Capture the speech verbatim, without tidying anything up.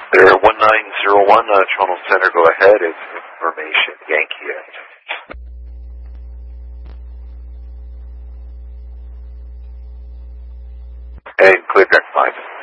There, one nine zero one, uh, Toronto Center, go ahead. It's information, Yankee. And clear direct five.